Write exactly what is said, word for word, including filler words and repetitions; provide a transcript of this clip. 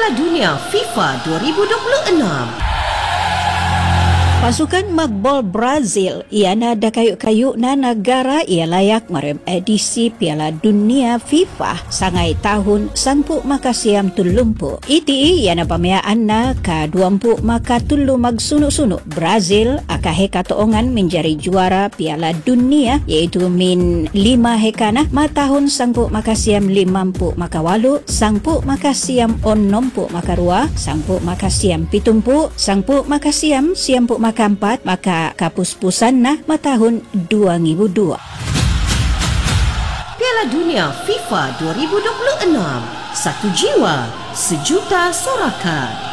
Piala Dunia FIFA dua ribu dua puluh enam. Pasukan magbol Brazil iana da kayu-kayu na negara ia layak merem edisi Piala Dunia FIFA sangai tahun sangpu makasiam tulumpu. Iti iana pamayaan na ka duampu maka tulu magsunuk-sunuk Brazil akahe katoongan menjadi juara Piala Dunia iaitu min lima hekana ma tahun sangpu makasiam limampu makawalu, sangpu makasiam onompu makarua, sangpu makasiam pitumpu, sangpu makasiam siampu keempat maka kapuspusan na matahun dua ribu dua. Piala Dunia FIFA dua ribu dua puluh enam. Satu jiwa, sejuta sorakan.